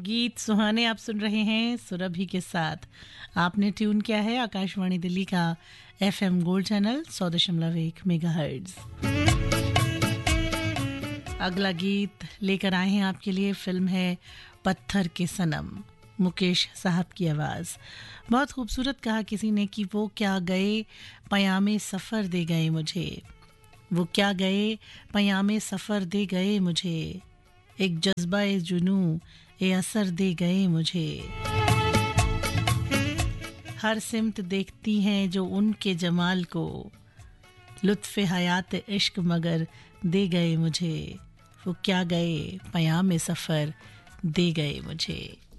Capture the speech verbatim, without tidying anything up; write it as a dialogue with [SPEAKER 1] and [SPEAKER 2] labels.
[SPEAKER 1] गीत सुहाने आप सुन रहे हैं सुरभि के साथ। आपने ट्यून किया है आकाशवाणी दिल्ली का एफएम गोल्ड चैनल सौ दशमलव एक मेगाहर्ट्ज। अगला गीत लेकर आए हैं आपके लिए। फिल्म है पत्थर के सनम, मुकेश साहब की आवाज़। बहुत खूबसूरत कहा किसी ने कि वो क्या गए पयामे सफ़र दे गए मुझे, वो क्या गए पयामे सफ़र दे गए मुझे, एक जज्बा ए जुनू ए असर दे गए मुझे। हर सिमत देखती हैं जो उनके जमाल को, लुत्फ़े हयात इश्क मगर दे गए मुझे, वो क्या गए पयामे सफ़र दे गए मुझे।